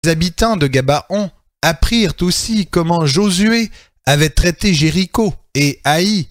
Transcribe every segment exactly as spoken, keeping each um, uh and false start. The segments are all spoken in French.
Les habitants de Gabaon apprirent aussi comment Josué avait traité Jéricho et Haï.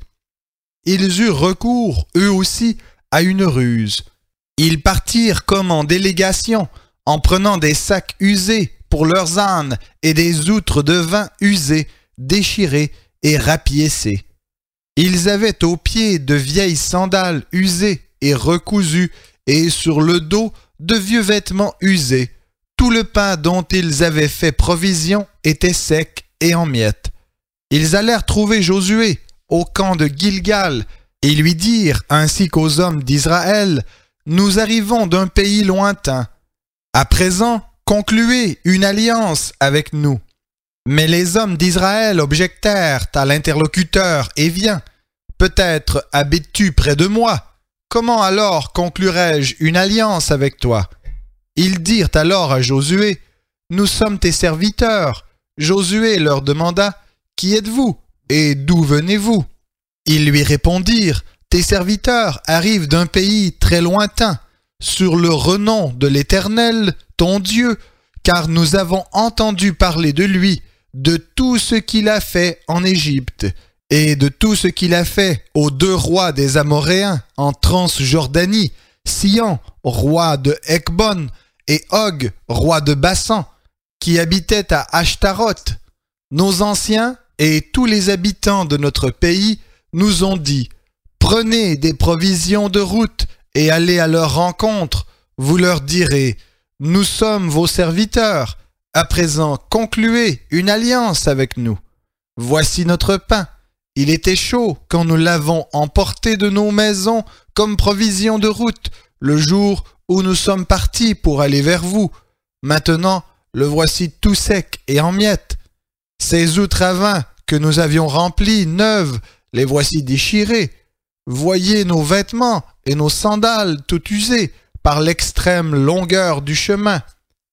Ils eurent recours, eux aussi, à une ruse. Ils partirent comme en délégation, en prenant des sacs usés pour leurs ânes et des outres de vin usées, déchirées et rapiécées. Ils avaient aux pieds de vieilles sandales usées et recousues, et sur le dos de vieux vêtements usés. Tout le pain dont ils avaient fait provision était sec et en miettes. Ils allèrent trouver Josué au camp de Gilgal et lui dirent, ainsi qu'aux hommes d'Israël, « Nous arrivons d'un pays lointain. À présent, concluez une alliance avec nous. » Mais les hommes d'Israël objectèrent à l'interlocuteur et viens. Peut-être habites-tu près de moi. Comment alors conclurai-je une alliance avec toi? Ils dirent alors à Josué, « Nous sommes tes serviteurs. » Josué leur demanda, « Qui êtes-vous et d'où venez-vous » Ils lui répondirent, « Tes serviteurs arrivent d'un pays très lointain, sur le renom de l'Éternel, ton Dieu, car nous avons entendu parler de lui, de tout ce qu'il a fait en Égypte, et de tout ce qu'il a fait aux deux rois des Amoréens en Transjordanie, Sihon, roi de Hecbon, et Og, roi de Bassan, qui habitaient à Ashtaroth. Nos anciens et tous les habitants de notre pays nous ont dit, « Prenez des provisions de route et allez à leur rencontre. Vous leur direz, « Nous sommes vos serviteurs. À présent, concluez une alliance avec nous. Voici notre pain. Il était chaud quand nous l'avons emporté de nos maisons comme provision de route le jour où nous sommes partis pour aller vers vous. Maintenant, le voici tout sec et en miettes. Ces outres à vin que nous avions remplies, neuves, les voici déchirées. Voyez nos vêtements et nos sandales tout usées par l'extrême longueur du chemin. »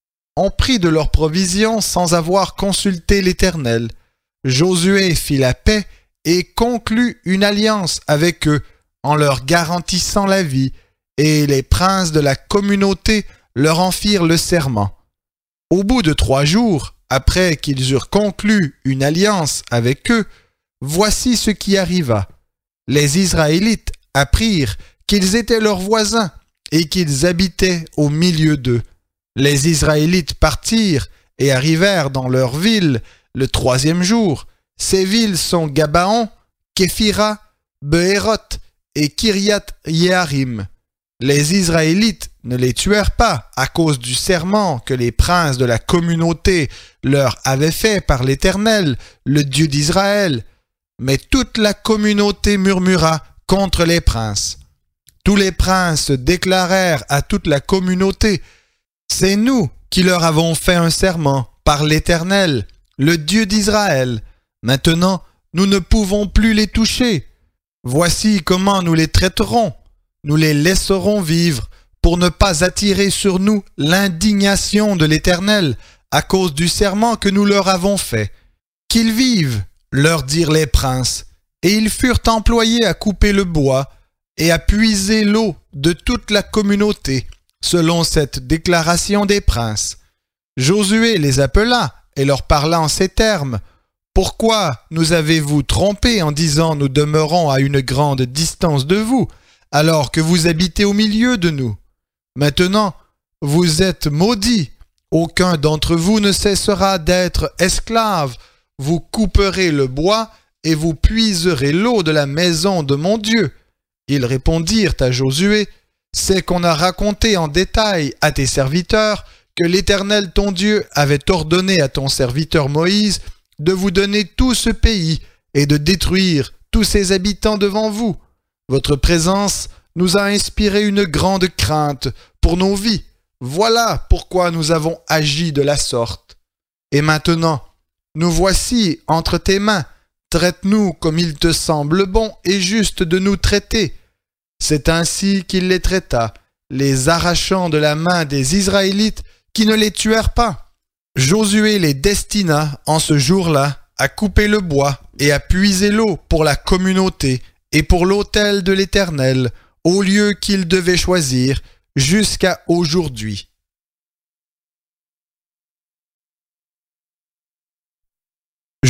On prit de leurs provisions sans avoir consulté l'Éternel. Josué fit la paix et conclut une alliance avec eux en leur garantissant la vie, et les princes de la communauté leur en firent le serment. Au bout de trois jours, après qu'ils eurent conclu une alliance avec eux, voici ce qui arriva. Les Israélites apprirent qu'ils étaient leurs voisins et qu'ils habitaient au milieu d'eux. Les Israélites partirent et arrivèrent dans leur ville le troisième jour. Ces villes sont Gabaon, Képhira, Behéroth et Kiriath-Yearim. Les Israélites ne les tuèrent pas à cause du serment que les princes de la communauté leur avaient fait par l'Éternel, le Dieu d'Israël. Mais toute la communauté murmura contre les princes. Tous les princes déclarèrent à toute la communauté, « C'est nous qui leur avons fait un serment par l'Éternel, le Dieu d'Israël. Maintenant, nous ne pouvons plus les toucher. Voici comment nous les traiterons. Nous les laisserons vivre pour ne pas attirer sur nous l'indignation de l'Éternel à cause du serment que nous leur avons fait. Qu'ils vivent, leur dirent les princes, et ils furent employés à couper le bois et à puiser l'eau de toute la communauté, selon cette déclaration des princes. Josué les appela et leur parla en ces termes. « Pourquoi nous avez-vous trompés en disant « Nous demeurons à une grande distance de vous » alors que vous habitez au milieu de nous? Maintenant, vous êtes maudits. Aucun d'entre vous ne cessera d'être esclave. Vous couperez le bois et vous puiserez l'eau de la maison de mon Dieu. » Ils répondirent à Josué, « C'est qu'on a raconté en détail à tes serviteurs que l'Éternel ton Dieu avait ordonné à ton serviteur Moïse de vous donner tout ce pays et de détruire tous ses habitants devant vous. Votre présence nous a inspiré une grande crainte pour nos vies. Voilà pourquoi nous avons agi de la sorte. Et maintenant, nous voici entre tes mains. Traite-nous comme il te semble bon et juste de nous traiter. » C'est ainsi qu'il les traita, les arrachant de la main des Israélites qui ne les tuèrent pas. Josué les destina en ce jour-là à couper le bois et à puiser l'eau pour la communauté et pour l'autel de l'Éternel, au lieu qu'ils devaient choisir jusqu'à aujourd'hui.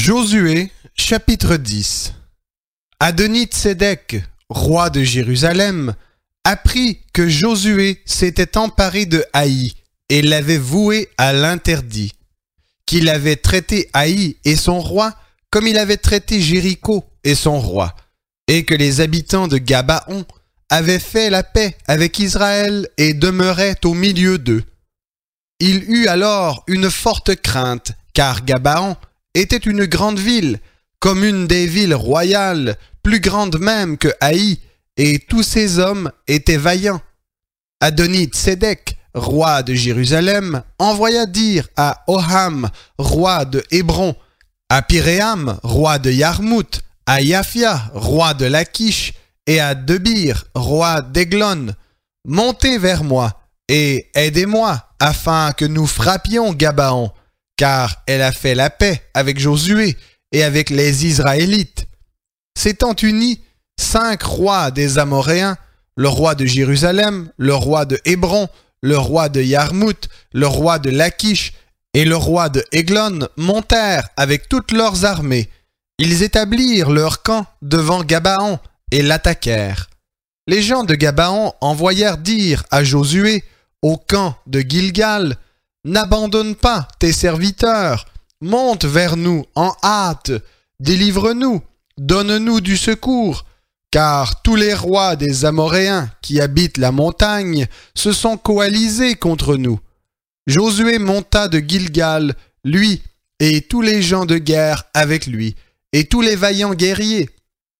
Josué, chapitre dix. Adoni-Tsédek, roi de Jérusalem, apprit que Josué s'était emparé de Haï et l'avait voué à l'interdit, qu'il avait traité Haï et son roi comme il avait traité Jéricho et son roi, et que les habitants de Gabaon avaient fait la paix avec Israël et demeuraient au milieu d'eux. Il eut alors une forte crainte, car Gabaon était une grande ville, comme une des villes royales, plus grande même que Haï, et tous ses hommes étaient vaillants. Adoni-Tsédek, roi de Jérusalem, envoya dire à Oham, roi de Hébron, à Piréam, roi de Yarmout, à Yaphia, roi de Lachish, et à Debir, roi d'Eglon, « Montez vers moi, et aidez-moi, afin que nous frappions Gabaon, car elle a fait la paix avec Josué et avec les Israélites. » S'étant unis, cinq rois des Amoréens, le roi de Jérusalem, le roi de Hébron, le roi de Yarmout, le roi de Lachish et le roi de Eglon montèrent avec toutes leurs armées. Ils établirent leur camp devant Gabaon et l'attaquèrent. Les gens de Gabaon envoyèrent dire à Josué au camp de Gilgal, « N'abandonne pas tes serviteurs, monte vers nous en hâte, délivre-nous, donne-nous du secours, car tous les rois des Amoréens qui habitent la montagne se sont coalisés contre nous. » Josué monta de Gilgal, lui et tous les gens de guerre avec lui, et tous les vaillants guerriers.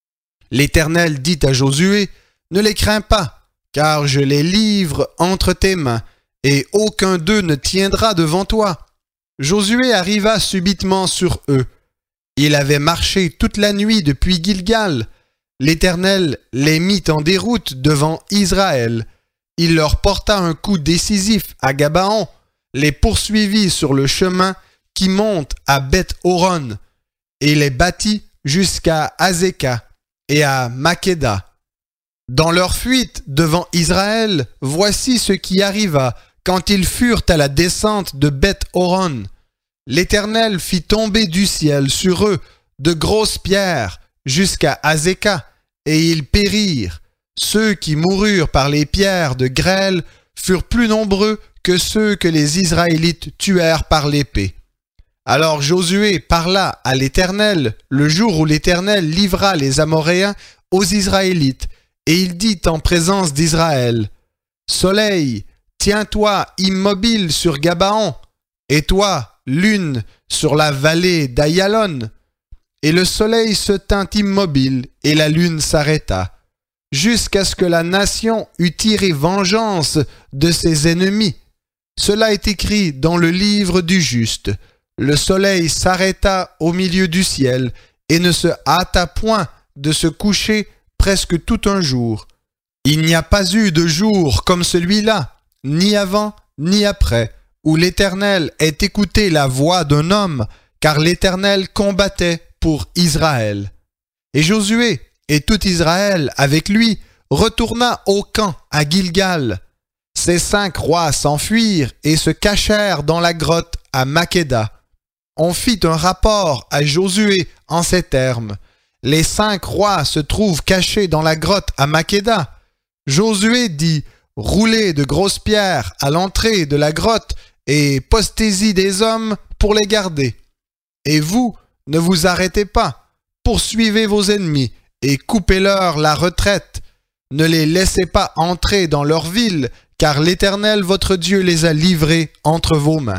L'Éternel dit à Josué, « Ne les crains pas, car je les livre entre tes mains, et aucun d'eux ne tiendra devant toi. » Josué arriva subitement sur eux. Il avait marché toute la nuit depuis Gilgal. L'Éternel les mit en déroute devant Israël. Il leur porta un coup décisif à Gabaon, les poursuivit sur le chemin qui monte à Beth-Horon, et les battit jusqu'à Azéka et à Makéda. Dans leur fuite devant Israël, voici ce qui arriva quand ils furent à la descente de Beth-Horon. L'Éternel fit tomber du ciel sur eux de grosses pierres jusqu'à Azéka, et ils périrent. Ceux qui moururent par les pierres de grêle furent plus nombreux que ceux que les Israélites tuèrent par l'épée. Alors Josué parla à l'Éternel le jour où l'Éternel livra les Amoréens aux Israélites, et il dit en présence d'Israël, « Soleil, tiens-toi immobile sur Gabaon, et toi, lune, sur la vallée d'Ayalon. » Et le soleil se tint immobile, et la lune s'arrêta, jusqu'à ce que la nation eût tiré vengeance de ses ennemis. Cela est écrit dans le livre du juste. Le soleil s'arrêta au milieu du ciel, et ne se hâta point de se coucher presque tout un jour. Il n'y a pas eu de jour comme celui-là, ni avant, ni après, où l'Éternel ait écouté la voix d'un homme, car l'Éternel combattait pour Israël. Et Josué et tout Israël avec lui retourna au camp à Gilgal. Ces cinq rois s'enfuirent et se cachèrent dans la grotte à Makéda. On fit un rapport à Josué en ces termes. Les cinq rois se trouvent cachés dans la grotte à Makéda. Josué dit, « Roulez de grosses pierres à l'entrée de la grotte et postez-y des hommes pour les garder. Et vous, ne vous arrêtez pas, poursuivez vos ennemis et coupez-leur la retraite. Ne les laissez pas entrer dans leur ville, car l'Éternel votre Dieu les a livrés entre vos mains. »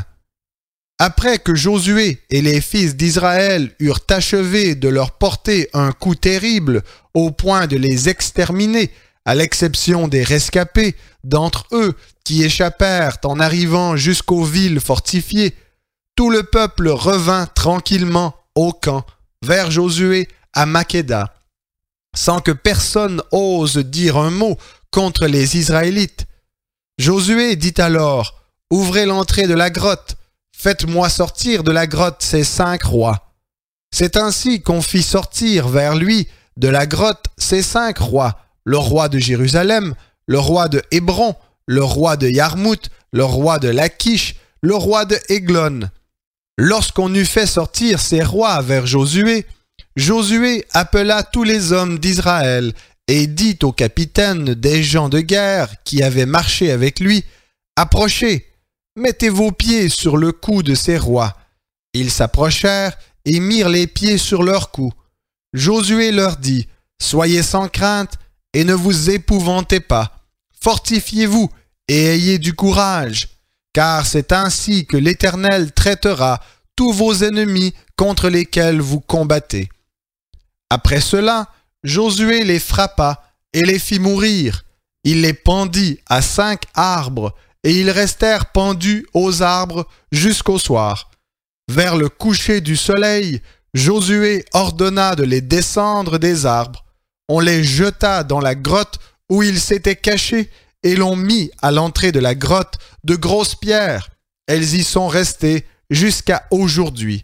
Après que Josué et les fils d'Israël eurent achevé de leur porter un coup terrible au point de les exterminer, à l'exception des rescapés d'entre eux qui échappèrent en arrivant jusqu'aux villes fortifiées, tout le peuple revint tranquillement au camp, vers Josué à Makéda, sans que personne ose dire un mot contre les Israélites. Josué dit alors, « Ouvrez l'entrée de la grotte, faites-moi sortir de la grotte ces cinq rois. » C'est ainsi qu'on fit sortir vers lui de la grotte ces cinq rois, le roi de Jérusalem, le roi de Hébron, le roi de Yarmout, le roi de Lachish, le roi de Eglon. Lorsqu'on eut fait sortir ces rois vers Josué, Josué appela tous les hommes d'Israël et dit aux capitaines des gens de guerre qui avaient marché avec lui, « Approchez, mettez vos pieds sur le cou de ces rois. » Ils s'approchèrent et mirent les pieds sur leur cou. Josué leur dit, « Soyez sans crainte et ne vous épouvantez pas. Fortifiez-vous et ayez du courage, car c'est ainsi que l'Éternel traitera tous vos ennemis contre lesquels vous combattez. » Après cela, Josué les frappa et les fit mourir. Il les pendit à cinq arbres, et ils restèrent pendus aux arbres jusqu'au soir. Vers le coucher du soleil, Josué ordonna de les descendre des arbres. On les jeta dans la grotte où ils s'étaient cachés, et l'on mit à l'entrée de la grotte de grosses pierres. Elles y sont restées jusqu'à aujourd'hui.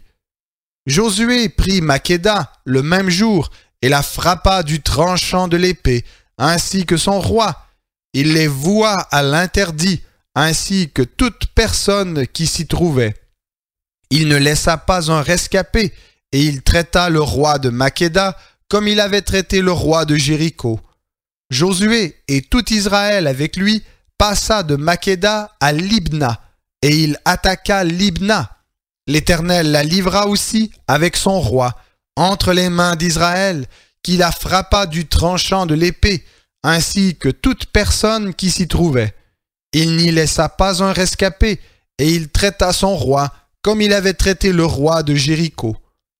Josué prit Makéda le même jour et la frappa du tranchant de l'épée, ainsi que son roi. Il les voua à l'interdit, ainsi que toute personne qui s'y trouvait. Il ne laissa pas un rescapé, et il traita le roi de Makéda comme il avait traité le roi de Jéricho. Josué et tout Israël avec lui passa de Makéda à Libna, et il attaqua Libna. L'Éternel la livra aussi avec son roi entre les mains d'Israël, qui la frappa du tranchant de l'épée, ainsi que toute personne qui s'y trouvait. Il n'y laissa pas un rescapé, et il traita son roi comme il avait traité le roi de Jéricho.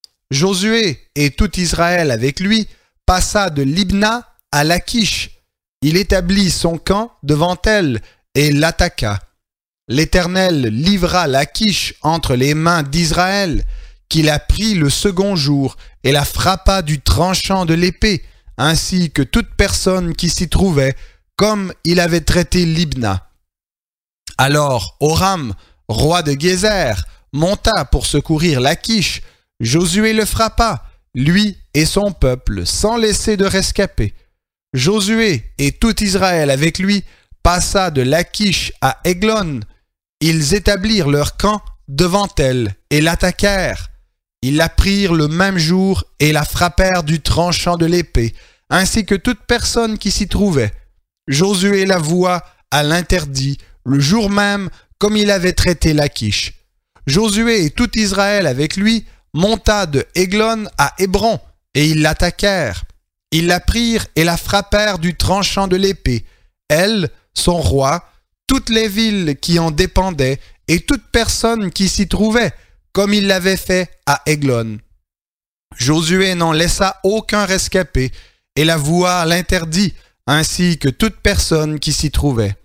Josué et tout Israël avec lui passa de Libna à Lachish. Il établit son camp devant elle et l'attaqua. L'Éternel livra Lachish entre les mains d'Israël, qui la prit le second jour et la frappa du tranchant de l'épée, ainsi que toute personne qui s'y trouvait, comme il avait traité Libna. Alors Horam, roi de Gézer, monta pour secourir Lachish. Josué le frappa, lui et son peuple, sans laisser de rescapé. Josué et tout Israël avec lui passa de Lachish à Églon. Ils établirent leur camp devant elle et l'attaquèrent. Ils la prirent le même jour et la frappèrent du tranchant de l'épée, ainsi que toute personne qui s'y trouvait. Josué la voua à l'interdit le jour même comme il avait traité Lachish. Josué et tout Israël avec lui monta de Églon à Hébron, et ils l'attaquèrent. Ils la prirent et la frappèrent du tranchant de l'épée, elle, son roi, toutes les villes qui en dépendaient, et toute personne qui s'y trouvait, comme il l'avait fait à Églon. Josué n'en laissa aucun rescapé, et la voua à l'interdit, ainsi que toute personne qui s'y trouvait.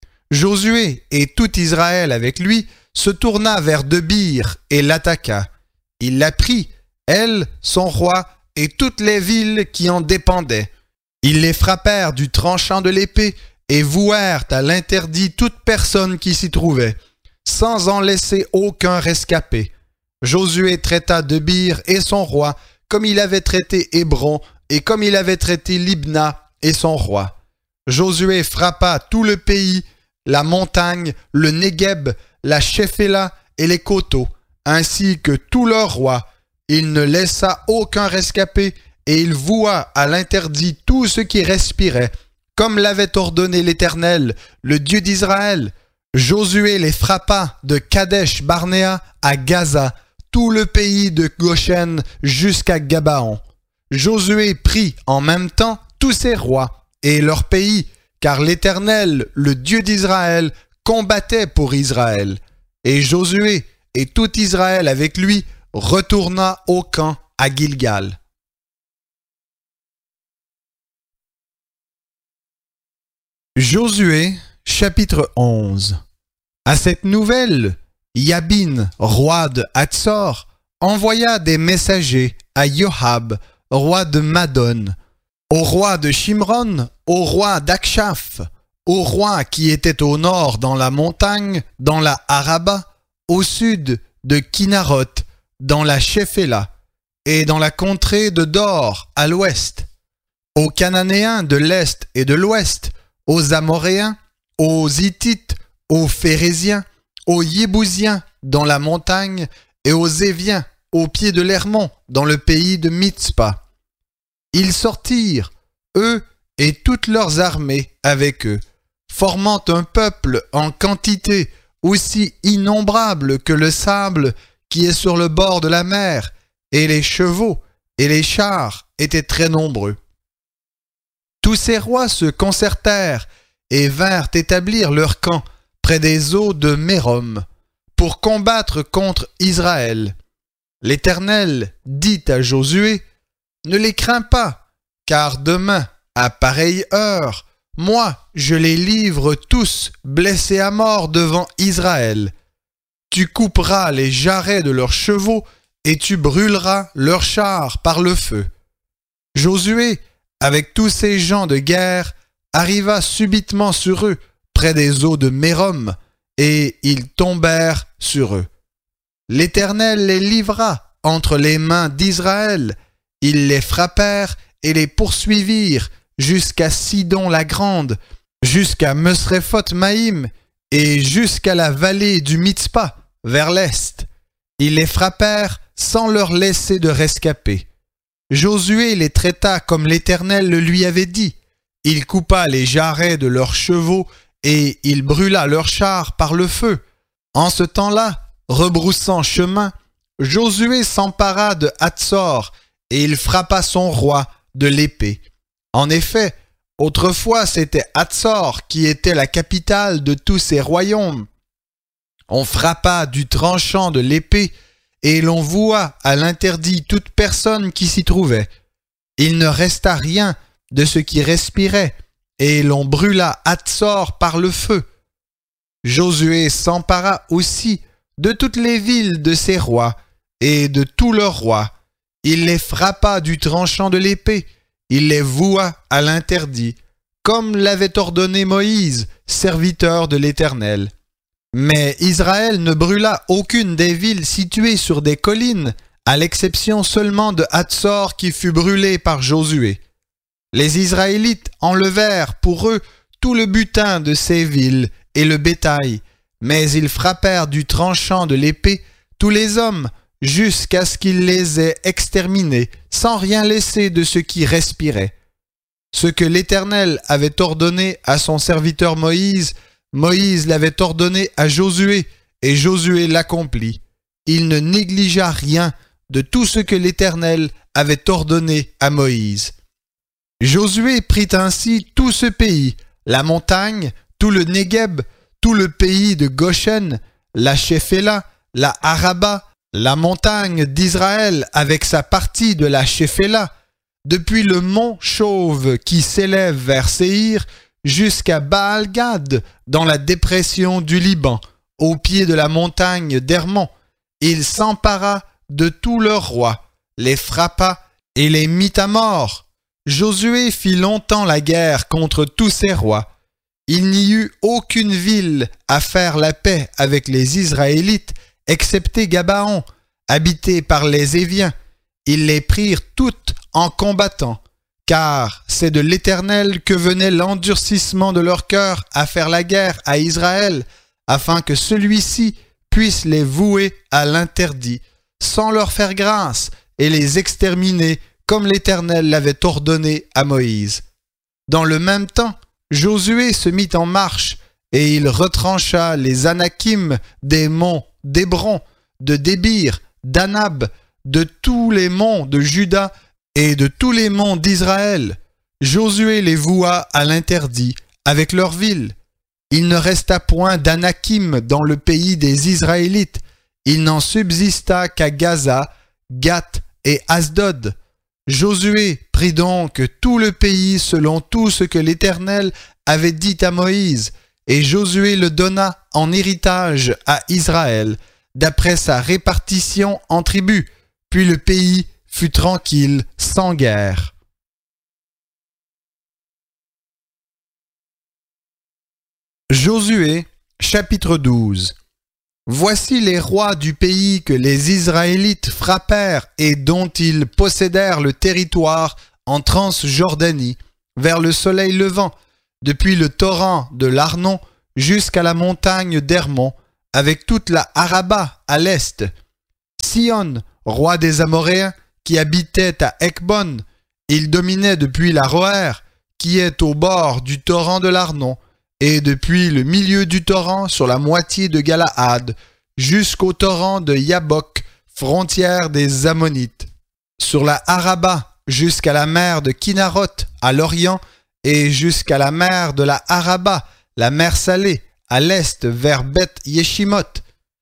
Josué et tout Israël avec lui se tourna vers Debir et l'attaqua. Il la prit, elle, son roi, et toutes les villes qui en dépendaient. Ils les frappèrent du tranchant de l'épée et vouèrent à l'interdit toute personne qui s'y trouvait, sans en laisser aucun rescapé. Josué traita Debir et son roi comme il avait traité Hébron et comme il avait traité Libna et son roi. Josué frappa tout le pays, la montagne, le Négueb, la Shéphéla et les coteaux, ainsi que tous leurs rois. Il ne laissa aucun rescapé, et il voua à l'interdit tout ce qui respirait, comme l'avait ordonné l'Éternel, le Dieu d'Israël. Josué les frappa de Kadesh Barnéa à Gaza, tout le pays de Goshen jusqu'à Gabaon. Josué prit en même temps tous ses rois et leur pays, car l'Éternel, le Dieu d'Israël, combattait pour Israël. Et Josué et tout Israël avec lui retourna au camp à Gilgal. Josué, chapitre onze. À cette nouvelle, Yabin, roi de Hatzor, envoya des messagers à Joab, roi de Madon, au roi de Shimron, au roi d'Akshaph, au roi qui était au nord dans la montagne, dans la Araba, au sud de Kinnaroth, dans la Shéphéla, et dans la contrée de Dor à l'ouest, aux Cananéens de l'est et de l'ouest, aux Amoréens, aux Hittites, aux Phéréziens, aux Yébousiens dans la montagne et aux Éviens, au pied de l'Hermon, dans le pays de Mitzpa. Ils sortirent, eux et toutes leurs armées avec eux, formant un peuple en quantité aussi innombrable que le sable qui est sur le bord de la mer, et les chevaux et les chars étaient très nombreux. Tous ces rois se concertèrent et vinrent établir leur camp près des eaux de Mérom, pour combattre contre Israël. L'Éternel dit à Josué, « Ne les crains pas, car demain, à pareille heure, moi, je les livre tous blessés à mort devant Israël. Tu couperas les jarrets de leurs chevaux et tu brûleras leurs chars par le feu. » Josué, avec tous ces gens de guerre, arriva subitement sur eux, près des eaux de Mérom, et ils tombèrent sur eux. L'Éternel les livra entre les mains d'Israël. Ils les frappèrent et les poursuivirent jusqu'à Sidon la Grande, jusqu'à Mesréphoth-Maïm et jusqu'à la vallée du Mitzpa, vers l'est. Ils les frappèrent sans leur laisser de rescapés. Josué les traita comme l'Éternel le lui avait dit. Il coupa les jarrets de leurs chevaux et il brûla leurs chars par le feu. En ce temps-là, rebroussant chemin, Josué s'empara de Hatzor et il frappa son roi de l'épée. En effet, autrefois c'était Hatzor qui était la capitale de tous ces royaumes. On frappa du tranchant de l'épée et l'on voua à l'interdit toute personne qui s'y trouvait. Il ne resta rien de ce qui respirait, et l'on brûla Hatzor par le feu. Josué s'empara aussi de toutes les villes de ses rois et de tous leurs rois. Il les frappa du tranchant de l'épée, il les voua à l'interdit, comme l'avait ordonné Moïse, serviteur de l'Éternel. Mais Israël ne brûla aucune des villes situées sur des collines, à l'exception seulement de Hatzor qui fut brûlée par Josué. Les Israélites enlevèrent pour eux tout le butin de ces villes et le bétail, mais ils frappèrent du tranchant de l'épée tous les hommes jusqu'à ce qu'ils les aient exterminés, sans rien laisser de ce qui respirait. Ce que l'Éternel avait ordonné à son serviteur Moïse, Moïse l'avait ordonné à Josué, et Josué l'accomplit. Il ne négligea rien de tout ce que l'Éternel avait ordonné à Moïse. Josué prit ainsi tout ce pays, la montagne, tout le Négueb, tout le pays de Goshen, la Shéphéla, la Araba, la montagne d'Israël avec sa partie de la Shéphéla, depuis le mont Chauve qui s'élève vers Séhir jusqu'à Baal-Gad dans la dépression du Liban, au pied de la montagne d'Hermon. Il s'empara de tous leurs rois, les frappa et les mit à mort. Josué fit longtemps la guerre contre tous ces rois. Il n'y eut aucune ville à faire la paix avec les Israélites, excepté Gabaon, habité par les Éviens. Ils les prirent toutes en combattant, car c'est de l'Éternel que venait l'endurcissement de leur cœur à faire la guerre à Israël, afin que celui-ci puisse les vouer à l'interdit, sans leur faire grâce, et les exterminer comme l'Éternel l'avait ordonné à Moïse. Dans le même temps, Josué se mit en marche, et il retrancha les Anakim des monts d'Hébron, de Débir, d'Anab, de tous les monts de Juda et de tous les monts d'Israël. Josué les voua à l'interdit, avec leurs villes. Il ne resta point d'Anakim dans le pays des Israélites. Il n'en subsista qu'à Gaza, Gath et Asdod. Josué prit donc tout le pays selon tout ce que l'Éternel avait dit à Moïse, et Josué le donna en héritage à Israël, d'après sa répartition en tribus, puis le pays fut tranquille, sans guerre. Josué, chapitre douze. Voici les rois du pays que les Israélites frappèrent et dont ils possédèrent le territoire en Transjordanie, vers le soleil levant, depuis le torrent de l'Arnon jusqu'à la montagne d'Hermon, avec toute la Araba à l'est. Sihon, roi des Amoréens, qui habitait à Hecbon. Il dominait depuis l'Aroër, qui est au bord du torrent de l'Arnon, et depuis le milieu du torrent sur la moitié de Galaad, jusqu'au torrent de Yabok, frontière des Ammonites. Sur la Araba, jusqu'à la mer de Kinnaroth, à l'Orient, et jusqu'à la mer de la Araba, la mer Salée, à l'est vers Beth Yeshimoth,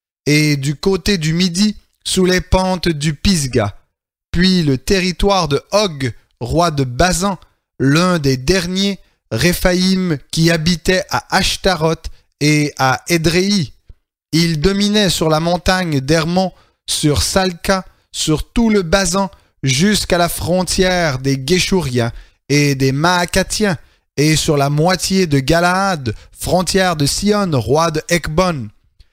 et du côté du Midi, sous les pentes du Pisga. Puis le territoire de Og, roi de Basan, l'un des derniers, Réphaïm, qui habitait à Ashtaroth et à Édréi. Il dominait sur la montagne d'Hermon, sur Salca, sur tout le Basan, jusqu'à la frontière des Guéchouriens et des Maacatiens, et sur la moitié de Galaad, frontière de Sihon, roi de Hecbon.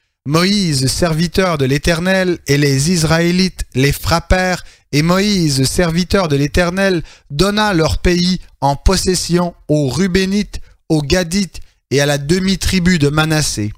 Moïse, serviteur de l'Éternel, et les Israélites les frappèrent, et Moïse, serviteur de l'Éternel, donna leur pays en possession aux Rubénites, aux Gadites et à la demi-tribu de Manassé.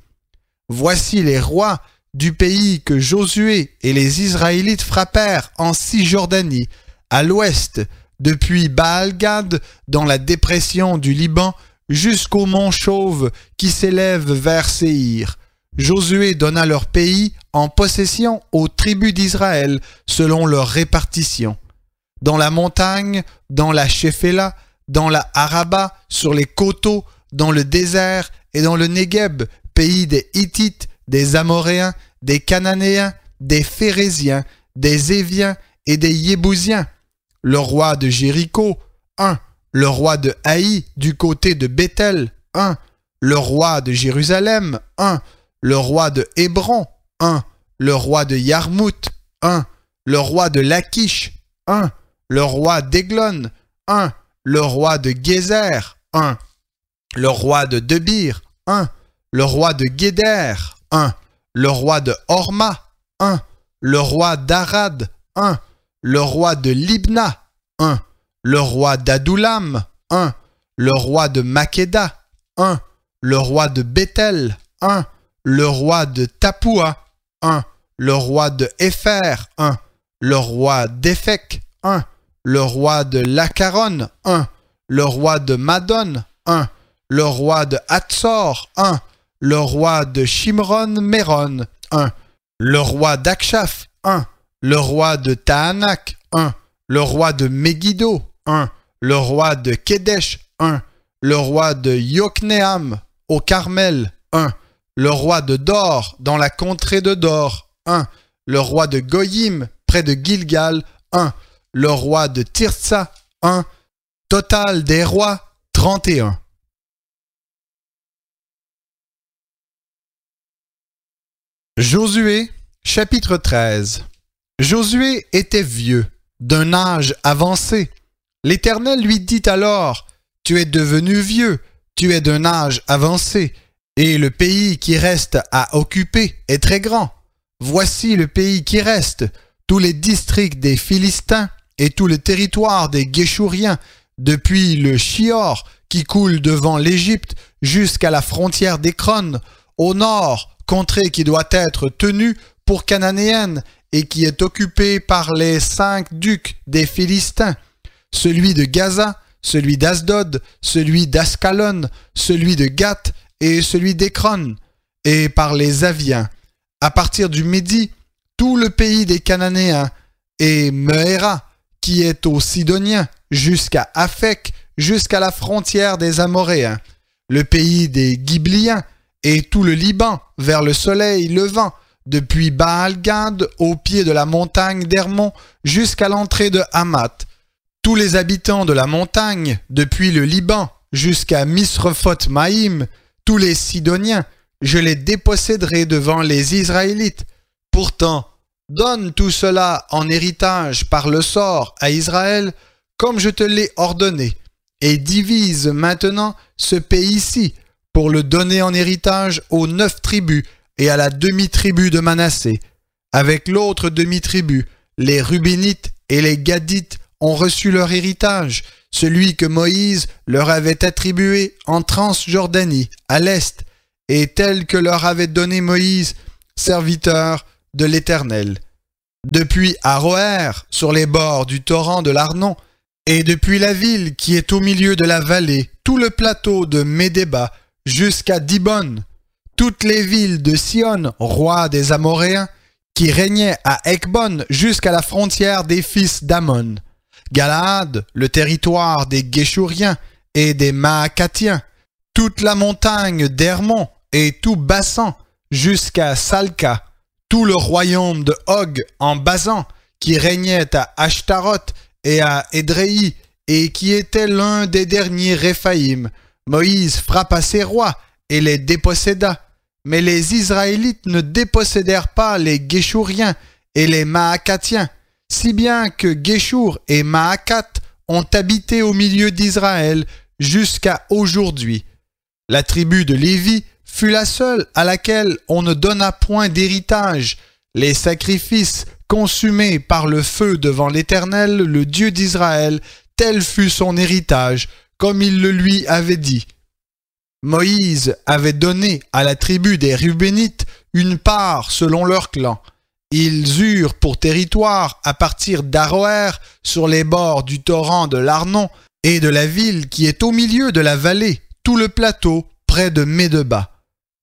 Voici les rois du pays que Josué et les Israélites frappèrent en Cisjordanie, à l'ouest, depuis Baal-Gad, dans la dépression du Liban, jusqu'au mont Chauve qui s'élève vers Séhir. Josué donna leur pays en possession aux tribus d'Israël selon leur répartition. Dans la montagne, dans la Shéphéla, dans la Araba, sur les coteaux, dans le désert et dans le Négueb, pays des Hittites, des Amoréens, des Cananéens, des Phéréziens, des Éviens et des Yébousiens. Le roi de Jéricho, un. Le roi de Haï du côté de Béthel, un. Le roi de Jérusalem, un. Le roi de Hébron, un. Le roi de Yarmouth, un. Le roi de Lachish, un. Le roi d'Églon, un. Le roi de Gézer, un. Le roi de Debir, un. Le roi de Guéder, un. Le roi de Horma, un. Le roi d'Arad, un. Le roi de Libna, un. Le roi d'Adoulam, un. Le roi de Makéda, un. Le roi de Béthel, un. Le roi de Tapoua, un. Le roi de Épher, un. Le roi d'Éphec, un. Le roi de Lacaron, un. Le roi de Madon, un. Le roi de Hatzor, un. Le roi de Shimron-Méron, un. Le roi d'Akshaph, un. Le roi de Tahanak, un. Le roi de Megiddo, un. Le roi de Kédesh, un. Le roi de Yokneam, au Carmel, un. Le roi de Dor, dans la contrée de Dor, un. Le roi de Goyim, près de Gilgal, un. Le roi de Tirtsa, un. Total des rois, trente et un. Josué, chapitre treize. Josué était vieux, d'un âge avancé. L'Éternel lui dit alors, « Tu es devenu vieux, tu es d'un âge avancé, et le pays qui reste à occuper est très grand. Voici le pays qui reste, tous les districts des Philistins et tout le territoire des Guéchouriens, depuis le Chior qui coule devant l'Égypte jusqu'à la frontière d'Écron, au nord, contrée qui doit être tenue pour cananéenne et qui est occupée par les cinq ducs des Philistins, celui de Gaza, celui d'Asdod, celui d'Ascalon, celui de Gath et celui d'Écron, et par les Aviens. À partir du Midi, tout le pays des Cananéens, et Mehéra, qui est aux Sidoniens, jusqu'à Aphek, jusqu'à la frontière des Amoréens, le pays des Ghibliens, et tout le Liban, vers le soleil levant, depuis Baal-Gad au pied de la montagne d'Hermon, jusqu'à l'entrée de Hamath. Tous les habitants de la montagne, depuis le Liban jusqu'à Misrephoth-Maïm, tous les Sidoniens, je les déposséderai devant les Israélites. Pourtant, donne tout cela en héritage par le sort à Israël, comme je te l'ai ordonné, et divise maintenant ce pays-ci, pour le donner en héritage aux neuf tribus et à la demi-tribu de Manassé. Avec l'autre demi-tribu, les Rubénites et les Gadites ont reçu leur héritage, celui que Moïse leur avait attribué en Transjordanie, à l'est, et tel que leur avait donné Moïse, serviteur de l'Éternel. depuis Aroër, sur les bords du torrent de l'Arnon, et depuis la ville qui est au milieu de la vallée, tout le plateau de Médéba, jusqu'à Dibon, toutes les villes de Sion, roi des Amoréens, qui régnait à Ekbon jusqu'à la frontière des fils d'Amon, Galaad, le territoire des Guéchouriens et des Maacathiens, toute la montagne d'Hermon et tout Bassan jusqu'à Salca, tout le royaume de Og en Basan, qui régnait à Ashtaroth et à Édréi, et qui était l'un des derniers Réphaïm. Moïse frappa ses rois et les déposséda. Mais les Israélites ne dépossédèrent pas les Guéchouriens et les Maacathiens, si bien que Guéchour et Maacat ont habité au milieu d'Israël jusqu'à aujourd'hui. La tribu de Lévi fut la seule à laquelle on ne donna point d'héritage. Les sacrifices consumés par le feu devant l'Éternel, le Dieu d'Israël, tel fut son héritage, comme il le lui avait dit. Moïse avait donné à la tribu des Rubénites une part selon leur clan. Ils eurent pour territoire à partir d'Aroër sur les bords du torrent de l'Arnon et de la ville qui est au milieu de la vallée, tout le plateau près de Médeba.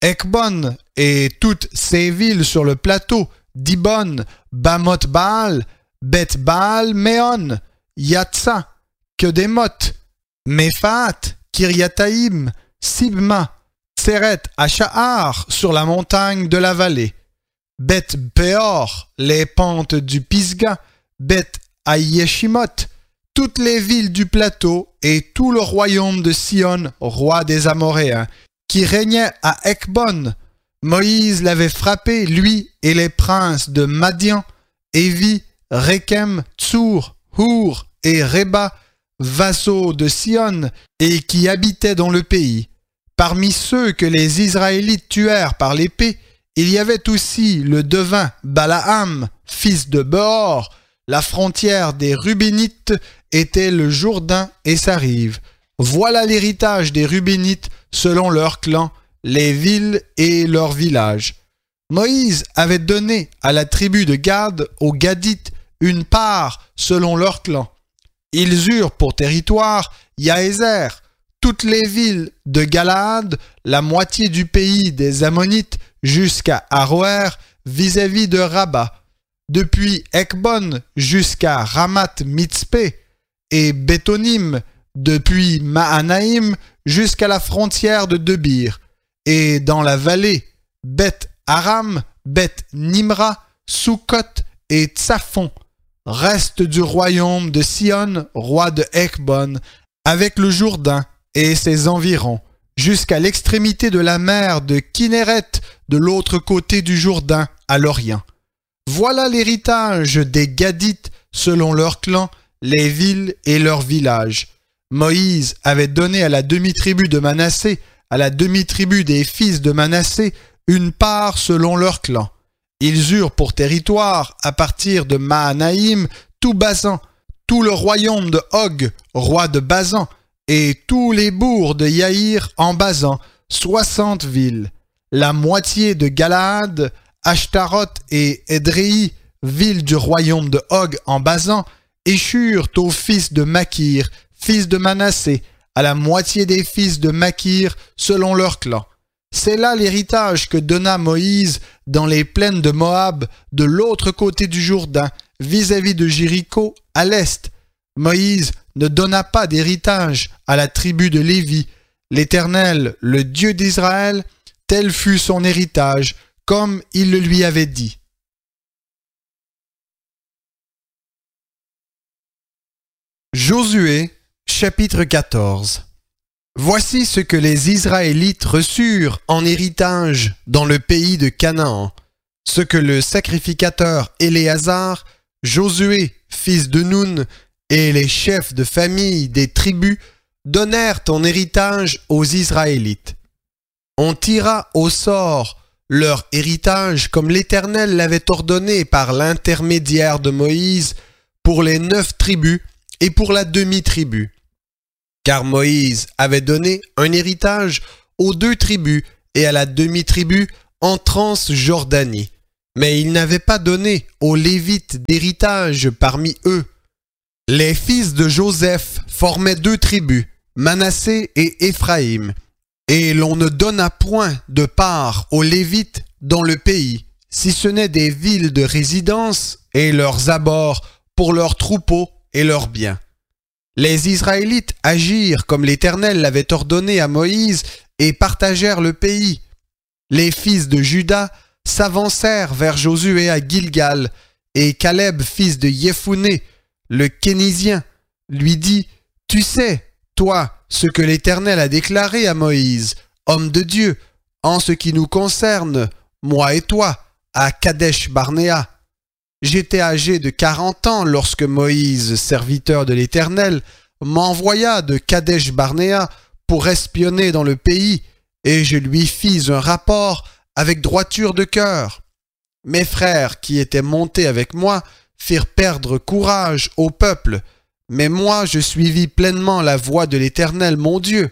Ekbon et toutes ses villes sur le plateau, Dibon, Bamoth Baal, Beth Baal Méon, Yatsa, Kedémoth, Méphaat, Kiriataïm, Sibma, Tseret Achahar sur la montagne de la vallée, Beth Péor, les pentes du Pisga, Beth Ayeshimoth, toutes les villes du plateau et tout le royaume de Sion, roi des Amoréens, qui régnait à Ekbon. Moïse l'avait frappé, lui et les princes de Madian, Évi, Rékem, Tsour, Hour et Réba, vassaux de Sion, et qui habitaient dans le pays. Parmi ceux que les Israélites tuèrent par l'épée, il y avait aussi le devin Balaam, fils de Beor. La frontière des Rubénites était le Jourdain et sa rive. Voilà l'héritage des Rubénites selon leurs clans, les villes et leurs villages. Moïse avait donné à la tribu de Gad, aux Gadites, une part selon leurs clans. Ils eurent pour territoire Yaézer, toutes les villes de Galaad, la moitié du pays des Ammonites jusqu'à Aroër vis-à-vis de Rabat, depuis Ekbon jusqu'à Ramath Mitzpé et Bétonim, depuis Mahanaïm jusqu'à la frontière de Debir, et dans la vallée, Beth Aram, Beth Nimra, Soukot et Tsafon, reste du royaume de Sion, roi de Ekbon, avec le Jourdain et ses environs, jusqu'à l'extrémité de la mer de Kinéret, de l'autre côté du Jourdain, à l'Orient. Voilà l'héritage des Gadites selon leurs clans, les villes et leurs villages. Moïse avait donné à la demi-tribu de Manassé, à la demi-tribu des fils de Manassé, une part selon leurs clans. Ils eurent pour territoire, à partir de Mahanaïm, tout Basan, tout le royaume de Og, roi de Basan, et tous les bourgs de Yaïr en Basan, soixante villes. La moitié de Galaad, Ashtaroth et Édréi, villes du royaume de Og en Basan, échurent aux fils de Makir, fils de Manassé, à la moitié des fils de Makir selon leur clan. C'est là l'héritage que donna Moïse dans les plaines de Moab, de l'autre côté du Jourdain, vis-à-vis de Jéricho, à l'est. Moïse ne donna pas d'héritage à la tribu de Lévi. L'Éternel, le Dieu d'Israël, tel fut son héritage, comme il le lui avait dit. Josué, chapitre quatorze. Voici ce que les Israélites reçurent en héritage dans le pays de Canaan, ce que le sacrificateur Éléazar, Josué, fils de Nun, et les chefs de famille des tribus donnèrent en héritage aux Israélites. On tira au sort leur héritage comme l'Éternel l'avait ordonné par l'intermédiaire de Moïse pour les neuf tribus et pour la demi-tribu. Car Moïse avait donné un héritage aux deux tribus et à la demi-tribu en Transjordanie. mais il n'avait pas donné aux Lévites d'héritage parmi eux. Les fils de Joseph formaient deux tribus, Manassé et Éphraïm, et l'on ne donna point de part aux Lévites dans le pays, si ce n'est des villes de résidence et leurs abords pour leurs troupeaux et leurs biens. Les Israélites agirent comme l'Éternel l'avait ordonné à Moïse et partagèrent le pays. Les fils de Juda s'avancèrent vers Josué à Gilgal, et Caleb, fils de Jephunné, le Kénizien, lui dit « Tu sais, toi, ce que l'Éternel a déclaré à Moïse, homme de Dieu, en ce qui nous concerne, moi et toi, à Kadesh-Barnéa. J'étais âgé de quarante ans lorsque Moïse, serviteur de l'Éternel, m'envoya de Kadesh-Barnéa pour espionner dans le pays, et je lui fis un rapport avec droiture de cœur. Mes frères qui étaient montés avec moi firent perdre courage au peuple, mais moi je suivis pleinement la voie de l'Éternel mon Dieu.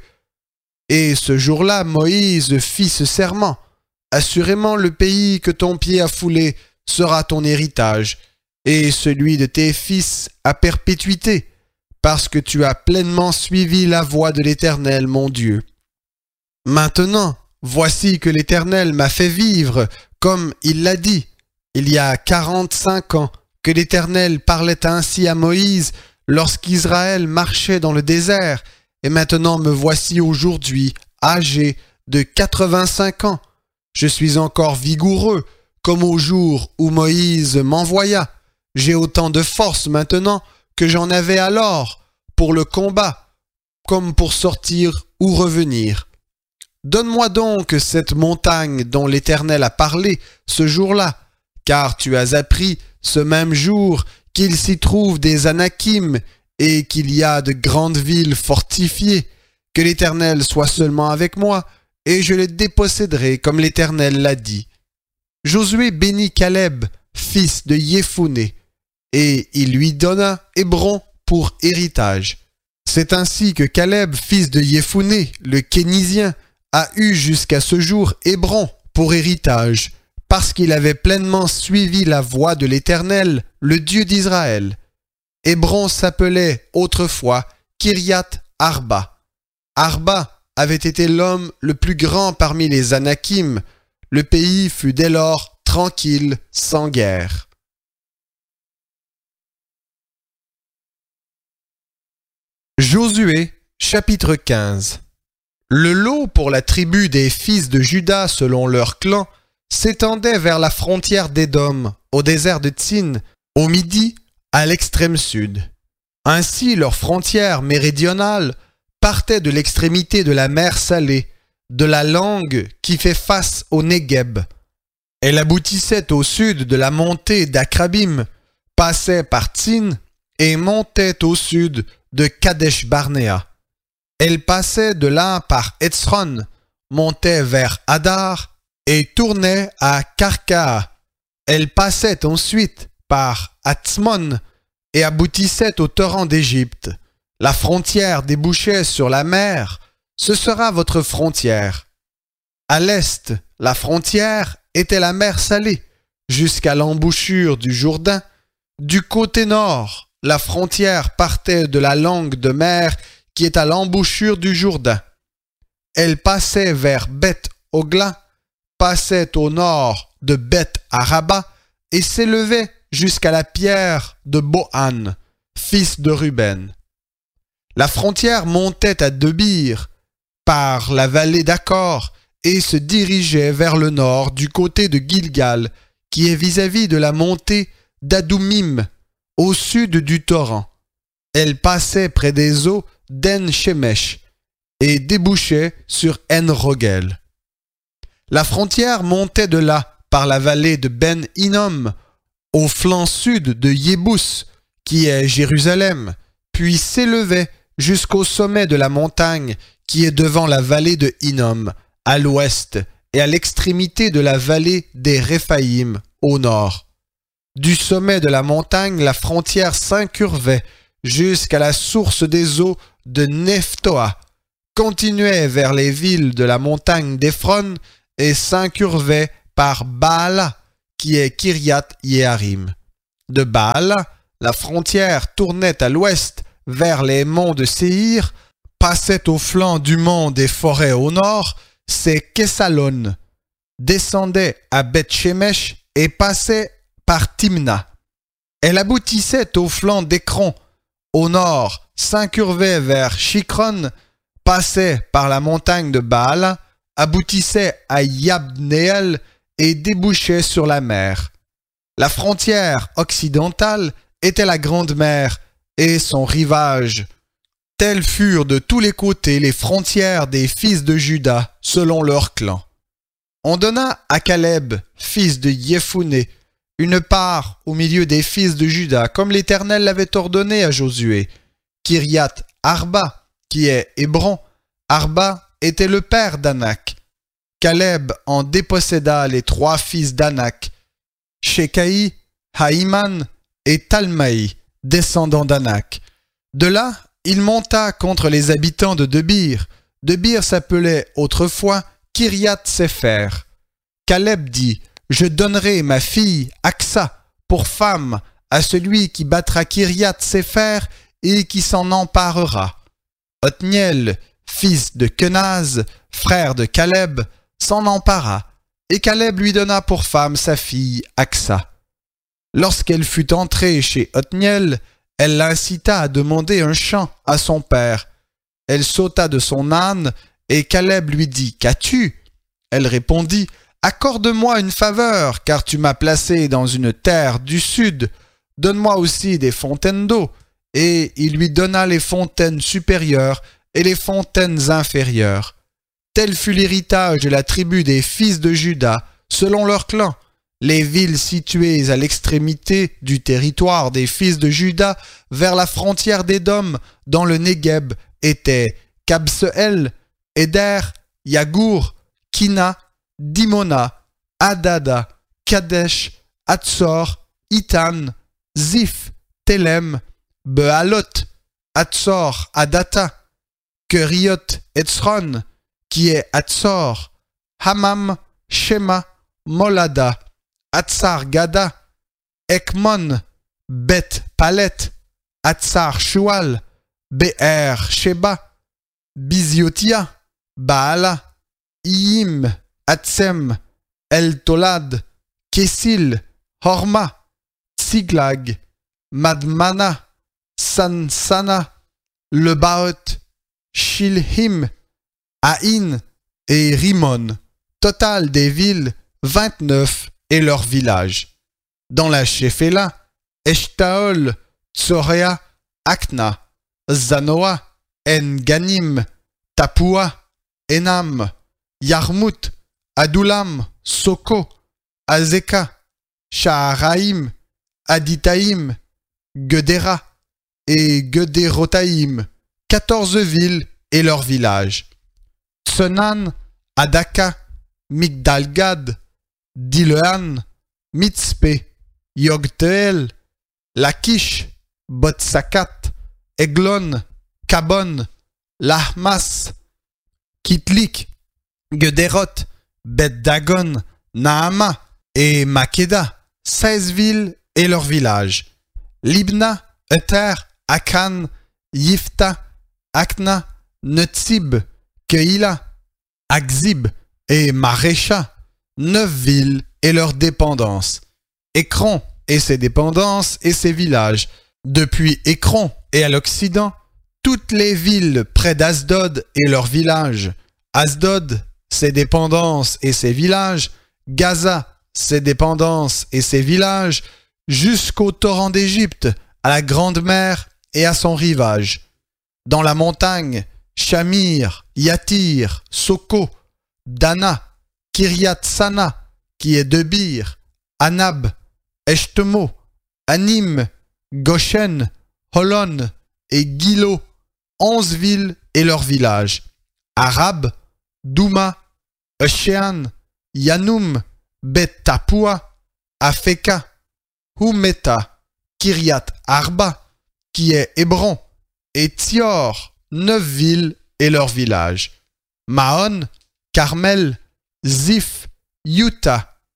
Et ce jour-là, Moïse fit ce serment. Assurément le pays que ton pied a foulé sera ton héritage, et celui de tes fils à perpétuité, parce que tu as pleinement suivi la voie de l'Éternel mon Dieu. Maintenant, voici que l'Éternel m'a fait vivre, comme il l'a dit. Il y a quarante-cinq ans que l'Éternel parlait ainsi à Moïse lorsqu'Israël marchait dans le désert, et maintenant me voici aujourd'hui, âgé de quatre-vingt-cinq ans. Je suis encore vigoureux, comme au jour où Moïse m'envoya. J'ai autant de force maintenant que j'en avais alors pour le combat, comme pour sortir ou revenir. Donne-moi donc cette montagne dont l'Éternel a parlé ce jour-là, car tu as appris ce même jour qu'il s'y trouve des Anakim et qu'il y a de grandes villes fortifiées. Que l'Éternel soit seulement avec moi, et je les déposséderai comme l'Éternel l'a dit. » Josué bénit Caleb, fils de Jephunné, et il lui donna Hébron pour héritage. C'est ainsi que Caleb, fils de Jephunné, le Kénizien, a eu jusqu'à ce jour Hébron pour héritage, parce qu'il avait pleinement suivi la voie de l'Éternel, le Dieu d'Israël. Hébron s'appelait autrefois Kiriath Arba. Arba avait été l'homme le plus grand parmi les Anakim. Le pays fut dès lors tranquille, sans guerre. Josué, chapitre quinze. Le lot pour la tribu des fils de Juda selon leur clan s'étendait vers la frontière d'Édom, au désert de Tsin, au midi, à l'extrême sud. Ainsi, leur frontière méridionale partait de l'extrémité de la mer Salée, de la langue qui fait face au Négueb. Elle aboutissait au sud de la montée d'Akrabim, passait par Tsin et montait au sud de Kadesh-Barnéa. Elle passait de là par Etzron, montait vers Hadar et tournait à Karkaa. Elle passait ensuite par Atzmon et aboutissait au torrent d'Égypte. La frontière débouchait sur la mer. Ce sera votre frontière. À l'est, la frontière était la mer Salée, jusqu'à l'embouchure du Jourdain. Du côté nord, la frontière partait de la langue de mer qui est à l'embouchure du Jourdain. Elle passait vers Beth-Ogla, passait au nord de Beth-Araba et s'élevait jusqu'à la pierre de Bohan, fils de Ruben. La frontière montait à Debir, par la vallée d'Accor, et se dirigeait vers le nord du côté de Gilgal, qui est vis-à-vis de la montée d'Adoumim, au sud du torrent. Elle passait près des eaux d'En-Shemesh et débouchait sur En-Rogel. La frontière montait de là par la vallée de Ben-Hinnom, au flanc sud de Yébous, qui est Jérusalem, puis s'élevait jusqu'au sommet de la montagne qui est devant la vallée de Hinnom, à l'ouest, et à l'extrémité de la vallée des Réphaïm, au nord. Du sommet de la montagne, la frontière s'incurvait jusqu'à la source des eaux de Nephtoa, continuait vers les villes de la montagne d'Éphron et s'incurvait par Baala, qui est Kiryat Yearim. De Baala, la frontière tournait à l'ouest vers les monts de Séhir, passait au flanc du mont des forêts au nord, c'est Kessalon, descendait à Beth-Shemesh et passait par Timna. Elle aboutissait au flanc d'Écron, au nord, s'incurvait vers Shikron, passait par la montagne de Baala, aboutissait à Yabneel et débouchait sur la mer. La frontière occidentale était la Grande Mer et son rivage. Telles furent de tous les côtés les frontières des fils de Juda selon leurs clans. On donna à Caleb, fils de Yéphuné, une part au milieu des fils de Juda, comme l'Éternel l'avait ordonné à Josué. Kiryat Arba, qui est Hébron, Arba était le père d'Anak. Caleb en déposséda les trois fils d'Anak, Shekaï, Haïman et Talmaï, descendants d'Anak. De là, il monta contre les habitants de Debir. Debir s'appelait autrefois Kiryat Sefer. Caleb dit, « Je donnerai ma fille Aksa pour femme à celui qui battra Kiryat Sefer et qui s'en emparera. » Othniel, fils de Kenaz, frère de Caleb, s'en empara, et Caleb lui donna pour femme sa fille Aksa. Lorsqu'elle fut entrée chez Othniel, elle l'incita à demander un champ à son père. Elle sauta de son âne, et Caleb lui dit, « Qu'as-tu » Elle répondit, « Accorde-moi une faveur, car tu m'as placé dans une terre du sud. Donne-moi aussi des fontaines d'eau. » Et il lui donna les fontaines supérieures et les fontaines inférieures. Tel fut l'héritage de la tribu des fils de Juda, selon leur clan. Les villes situées à l'extrémité du territoire des fils de Juda, vers la frontière d'Édom, dans le Négueb, étaient Kabseel, Éder, Yagour, Kina, Dimona, Adada, Kadesh, Hatzor, Itan, Ziph, Telem, Bealot, Hatzor, Adata, Keriot, Etzron, qui est Hatzor, Hamam, Shema, Molada, Hatzar Gada, Ekmon, Bet Palet, Hatzar Shual, Be'er Sheba, Biziotia, Baala, Iyim, Hatzem, El Tolad, Kessil, Horma, Tsiglag, Madmana, Sansana, Lebaot, Shilhim, Aïn et Rimon. Total des villes, vingt-neuf et leurs villages. Dans la Shéphéla, Eshtaol, Tsorea, Akna, Zanoa, En-Ganim, Tapua, Enam, Yarmout, Adulam, Soko, Azeka, Shaharaim, Aditaïm, Gedera et Gederotaïm, quatorze villes et leurs villages. Tsenan, Adaka, Migdalgad, Dilean, Mitzpe, Yogteel, Lakish, Botsakat, Eglon, Kabon, Lahmas, Kitlik, Gederot, Bet-Dagon, Naama et Makeda, seize villes et leurs villages. Libna, Eter, Akan, Yifta, Akna, Netzib, Keïla, Akzib et Marécha, neuf villes et leurs dépendances. Écron et ses dépendances et ses villages. Depuis Écron et à l'Occident, toutes les villes près d'Asdod et leurs villages. Asdod, ses dépendances et ses villages. Gaza, ses dépendances et ses villages. Jusqu'au torrent d'Égypte, à la Grande Mer et à son rivage. Dans la montagne, Shamir, Yatir, Soko, Dana, Kiryat Sana, qui est Debir, Anab, Eshtemo, Anim, Goshen, Holon et Gilo, onze villes et leurs villages. Arab, Douma, Eshéan, Yanoum, Bet-Tapua, Afeka, Humeta, Kiryat Arba, qui est Hébron, et Tzior, neuf villes et leurs villages. Maon, Carmel, Ziph, Yuta,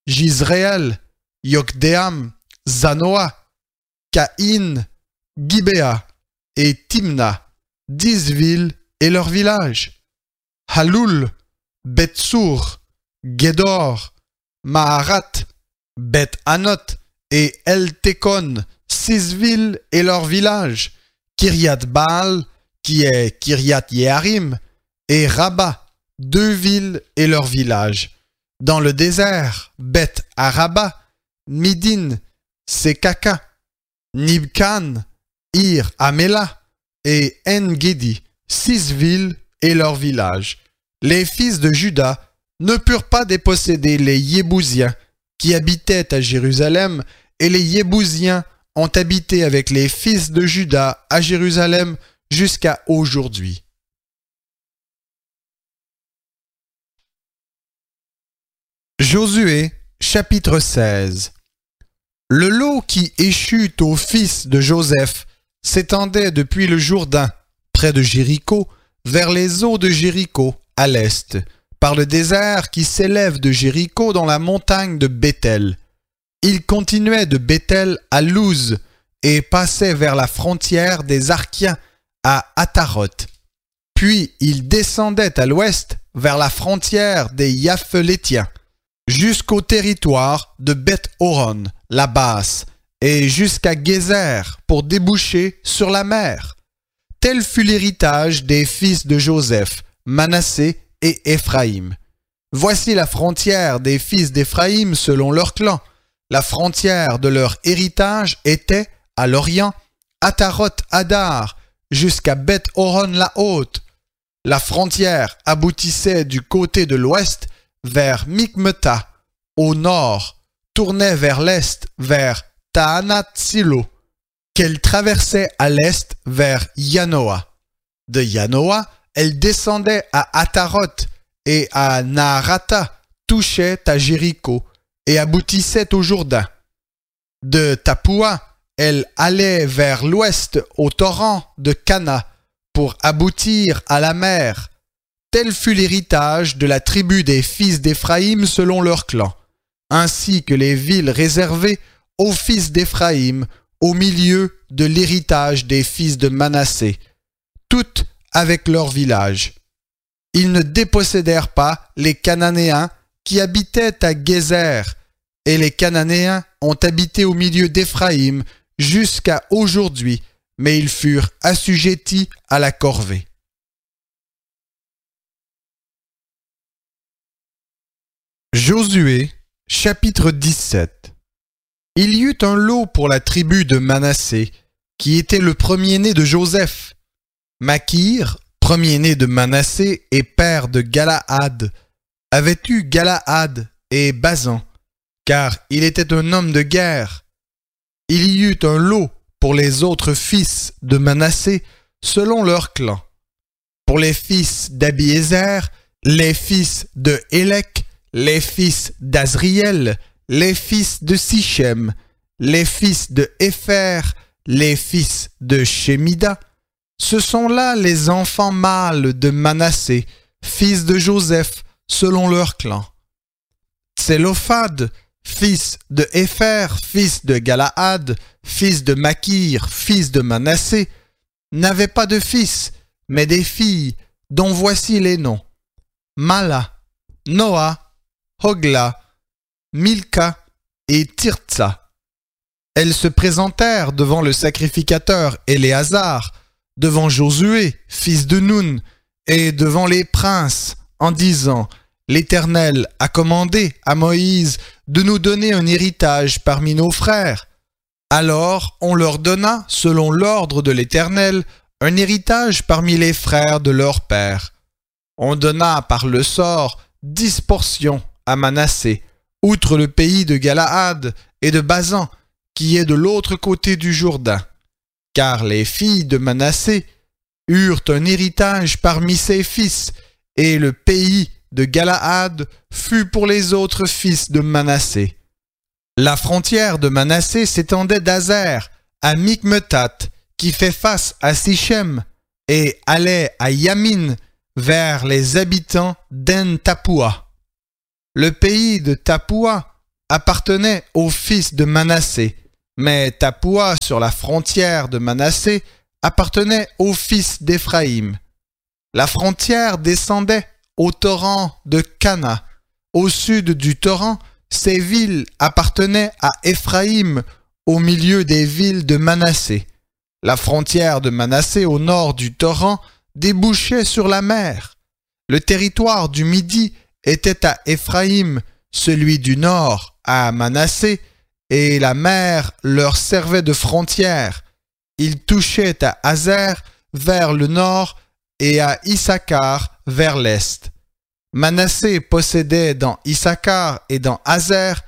Jizréel, Yokdeam, Zanoa, Caïn, Gibéa et Timna, dix villes et leurs villages. Haloul, Bethsour, Gédor, Maharat, Beth Anot et El-Tekon, six villes et leurs villages. Kiryat Baal, qui est Kiryat Yeharim, et Rabat, deux villes et leurs villages. Dans le désert, Beth Araba, Midin, Sekaka, Nibkan, Ir Amela et En-Gedi, six villes et leurs villages. Les fils de Juda ne purent pas déposséder les Yébousiens qui habitaient à Jérusalem, et les Yébousiens ont habité avec les fils de Juda à Jérusalem jusqu'à aujourd'hui. Josué, chapitre seize. Le lot qui échut aux fils de Joseph s'étendait depuis le Jourdain, près de Jéricho, vers les eaux de Jéricho, à l'est, par le désert qui s'élève de Jéricho dans la montagne de Béthel. Il continuait de Béthel à Louz et passait vers la frontière des Arkiens à Ataroth. Puis il descendait à l'ouest vers la frontière des Yaphelétiens, jusqu'au territoire de Beth-Horon, la basse, et jusqu'à Gézer pour déboucher sur la mer. Tel fut l'héritage des fils de Joseph, Manassé et Éphraïm. Voici la frontière des fils d'Éphraïm selon leur clan. La frontière de leur héritage était, à l'orient, Ataroth-Adar, jusqu'à Beth-Horon-la-Haute. La frontière aboutissait du côté de l'ouest vers Mikmeta, au nord, tournait vers l'est vers Taanat-Silo, qu'elle traversait à l'est vers Yanoa. De Yanoa, elle descendait à Ataroth et à Naharata, touchait à Jéricho et aboutissait au Jourdain. De Tapoua, elle allait vers l'ouest au torrent de Cana pour aboutir à la mer. Tel fut l'héritage de la tribu des fils d'Éphraïm selon leur clan, ainsi que les villes réservées aux fils d'Éphraïm au milieu de l'héritage des fils de Manassé, toutes avec leurs villages. Ils ne dépossédèrent pas les Cananéens qui habitaient à Gézer, et les Cananéens ont habité au milieu d'Éphraïm jusqu'à aujourd'hui, mais ils furent assujettis à la corvée. Josué, chapitre dix-sept. Il y eut un lot pour la tribu de Manassé, qui était le premier-né de Joseph. Makir, premier-né de Manassé et père de Galaad, avait eu Galaad et Bazan, car il était un homme de guerre. Il y eut un lot pour les autres fils de Manassé, selon leur clan. Pour les fils d'Abiézer, les fils de Hélek, les fils d'Azriel, les fils de Sichem, les fils de Épher, les fils de Shemida. Ce sont là les enfants mâles de Manassé, fils de Joseph, selon leur clan. Tselophad, fils de Épher, fils de Galaad, fils de Makir, fils de Manassé, n'avait pas de fils, mais des filles, dont voici les noms. Mala, Noa, Hogla, Milka et Tirtsa. Elles se présentèrent devant le sacrificateur Éléazar, devant Josué, fils de Nun, et devant les princes, en disant « L'Éternel a commandé à Moïse de nous donner un héritage parmi nos frères. » Alors on leur donna, selon l'ordre de l'Éternel, un héritage parmi les frères de leur père. On donna par le sort dix portions à Manassé, outre le pays de Galaad et de Bazan, qui est de l'autre côté du Jourdain. Car les filles de Manassé eurent un héritage parmi ses fils, et le pays de Galaad fut pour les autres fils de Manassé. La frontière de Manassé s'étendait d'Azer à Mikmetat, qui fait face à Sichem, et allait à Yamin, vers les habitants d'En-Tapoua. Le pays de Tapoua appartenait aux fils de Manassé, mais Tapoua, sur la frontière de Manassé, appartenait aux fils d'Éphraïm. La frontière descendait au torrent de Cana. Au sud du torrent, ces villes appartenaient à Éphraïm, au milieu des villes de Manassé. La frontière de Manassé au nord du torrent débouchait sur la mer. Le territoire du Midi était à Éphraïm, celui du nord à Manassé, et la mer leur servait de frontière. Ils touchaient à Azer vers le nord et à Issachar vers l'est. Manassé possédait dans Issachar et dans Azer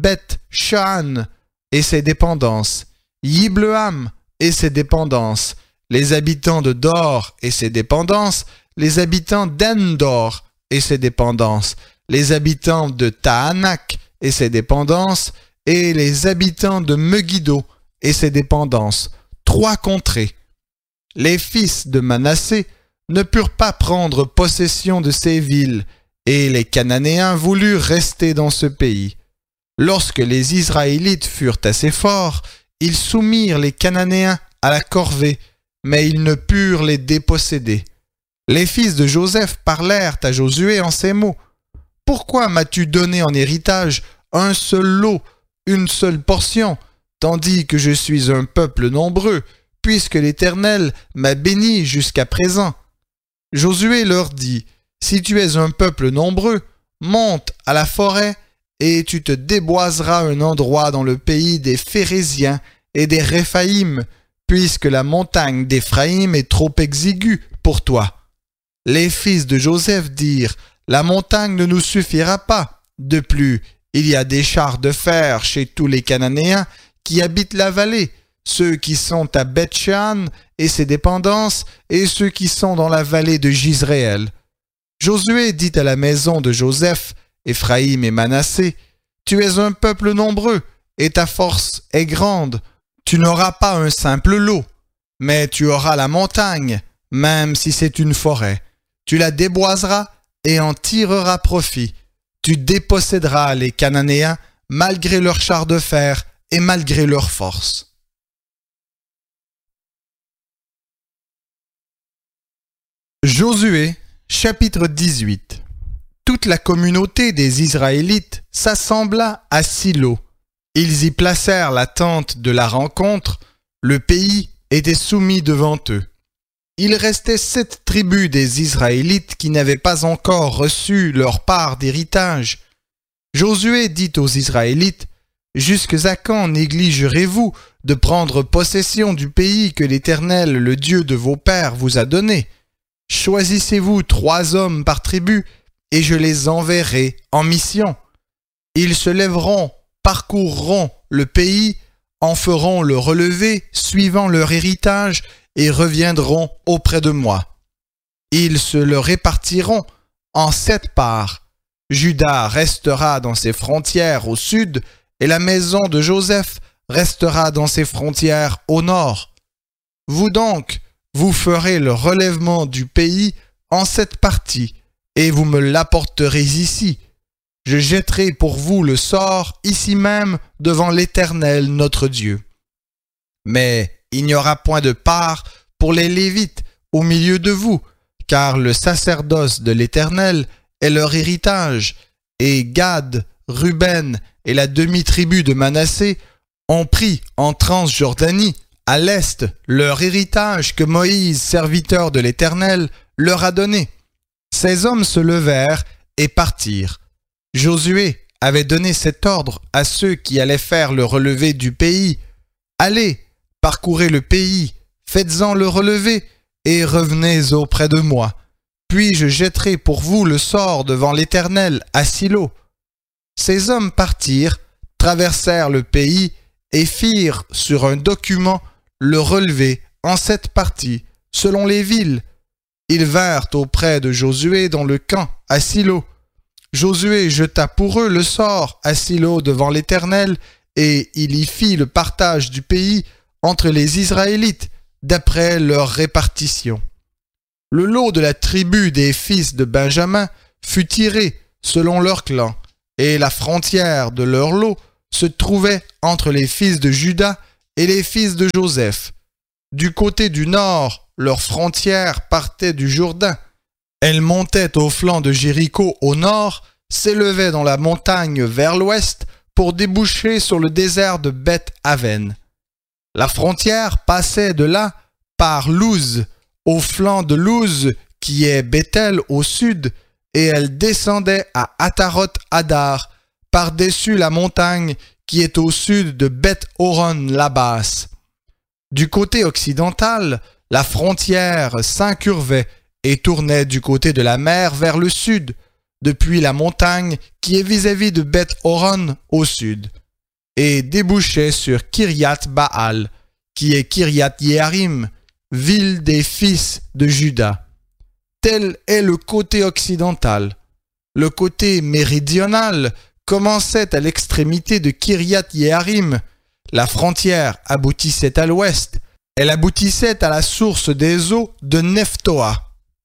Beth-Shan et ses dépendances, Yibleam et ses dépendances, les habitants de Dor et ses dépendances, les habitants d'Endor et ses dépendances, les habitants de Tahanak et ses dépendances, et les habitants de Megiddo et ses dépendances, trois contrées. Les fils de Manassé ne purent pas prendre possession de ces villes, et les Cananéens voulurent rester dans ce pays. Lorsque les Israélites furent assez forts, ils soumirent les Cananéens à la corvée, mais ils ne purent les déposséder. Les fils de Joseph parlèrent à Josué en ces mots. « Pourquoi m'as-tu donné en héritage un seul lot, une seule portion, tandis que je suis un peuple nombreux, puisque l'Éternel m'a béni jusqu'à présent ?» Josué leur dit, « Si tu es un peuple nombreux, monte à la forêt, et tu te déboiseras un endroit dans le pays des Phéréziens et des Réphaïm, puisque la montagne d'Éphraïm est trop exiguë pour toi. » Les fils de Joseph dirent, « La montagne ne nous suffira pas. De plus, il y a des chars de fer chez tous les Cananéens qui habitent la vallée, ceux qui sont à Beth-Shan et ses dépendances, et ceux qui sont dans la vallée de Jizréel. » Josué dit à la maison de Joseph, Éphraïm et Manassé, « Tu es un peuple nombreux, et ta force est grande. Tu n'auras pas un simple lot, mais tu auras la montagne, même si c'est une forêt. Tu la déboiseras et en tireras profit. Tu déposséderas les Cananéens malgré leurs chars de fer et malgré leur force. » Josué, chapitre dix-huit. Toute la communauté des Israélites s'assembla à Silo. Ils y placèrent la tente de la rencontre. Le pays était soumis devant eux. Il restait sept tribus des Israélites qui n'avaient pas encore reçu leur part d'héritage. Josué dit aux Israélites, « Jusqu'à quand négligerez-vous de prendre possession du pays que l'Éternel, le Dieu de vos pères, vous a donné? Choisissez-vous trois hommes par tribu, et je les enverrai en mission. Ils se lèveront, parcourront le pays, en feront le relevé, suivant leur héritage, et reviendront auprès de moi. Ils se le répartiront en sept parts. Juda restera dans ses frontières au sud, et la maison de Joseph restera dans ses frontières au nord. Vous donc, vous ferez le relèvement du pays en sept parties, et vous me l'apporterez ici. Je jetterai pour vous le sort ici même devant l'Éternel notre Dieu. Mais il n'y aura point de part pour les Lévites au milieu de vous, car le sacerdoce de l'Éternel est leur héritage, et Gad, Ruben et la demi-tribu de Manassé ont pris en Transjordanie, à l'est, leur héritage que Moïse, serviteur de l'Éternel, leur a donné. Ces hommes se levèrent et partirent. Josué avait donné cet ordre à ceux qui allaient faire le relevé du pays. « Allez, parcourez le pays, faites-en le relevé, et revenez auprès de moi. Puis je jetterai pour vous le sort devant l'Éternel à Silo. » Ces hommes partirent, traversèrent le pays, et firent sur un document le relevé en sept parties, selon les villes. Ils vinrent auprès de Josué dans le camp à Silo. Josué jeta pour eux le sort à Silo devant l'Éternel, et il y fit le partage du pays entre les Israélites, d'après leur répartition. Le lot de la tribu des fils de Benjamin fut tiré selon leur clan, et la frontière de leur lot se trouvait entre les fils de Juda et les fils de Joseph. Du côté du nord, leur frontière partait du Jourdain. Elle montait au flanc de Jéricho au nord, s'élevait dans la montagne vers l'ouest pour déboucher sur le désert de Beth-Aven. La frontière passait de là par Louz, au flanc de Louz, qui est Bethel au sud, et elle descendait à Ataroth-Adar, par-dessus la montagne qui est au sud de Beth-Horon la basse. Du côté occidental, la frontière s'incurvait et tournait du côté de la mer vers le sud, depuis la montagne qui est vis-à-vis de Beth-Horon au sud, et débouchait sur Kiriath-Baal, qui est Kiriath-Yearim, ville des fils de Juda. Tel est le côté occidental. Le côté méridional commençait à l'extrémité de Kiriath-Yearim. La frontière aboutissait à l'ouest. Elle aboutissait à la source des eaux de Nephtoa.